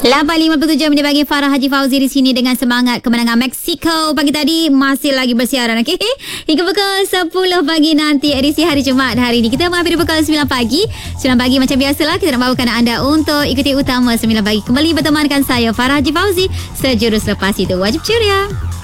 8.57 minit bagi Farah Haji Fauzi di sini dengan semangat kemenangan Mexico pagi tadi masih lagi bersiaran, okey? Hingga pukul 10 pagi nanti edisi hari Jumaat hari ini. Kita mengambil pukul 9 pagi. 9 pagi macam biasalah kita nak bawakan anda untuk ikuti utama 9 pagi. Kembali bertemankan saya Farah Haji Fauzi sejurus lepas itu. Wajib ceria.